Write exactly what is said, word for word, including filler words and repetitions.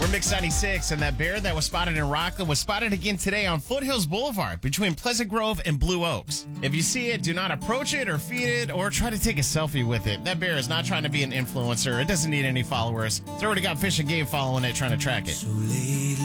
Mix ninety-six, and that bear that was spotted in Rockland was spotted again today on Foothills Boulevard between Pleasant Grove and Blue Oaks. If you see it, do not approach it or feed it or try to take a selfie with it. That bear is not trying to be an influencer. It doesn't need any followers. It's already got Fish and Game following it, trying to track it.